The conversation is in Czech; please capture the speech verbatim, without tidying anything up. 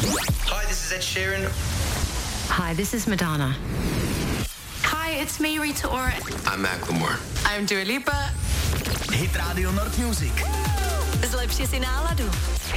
Hi, this is Ed Sheeran. Hi, this is Madonna. Hi, it's me, Rita Ora. I'm Macklemore. I'm Dua Lipa. Hit Radio Nord Music. Zlepši si náladu.